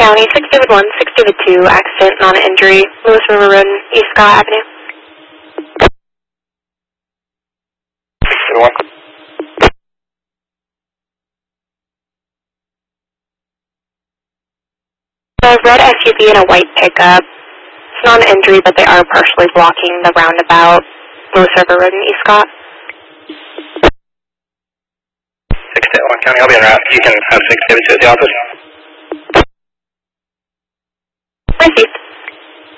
County, 6 David 1, 6 David 2, accident, non-injury, Lewis River Road, East Scott Avenue. 6 David 1. A red SUV and a white pickup. It's non-injury, but they are partially blocking the roundabout, Lewis River Road in East Scott. 6 David 1 County, I'll be en route. You can have 6 David 2 at the office.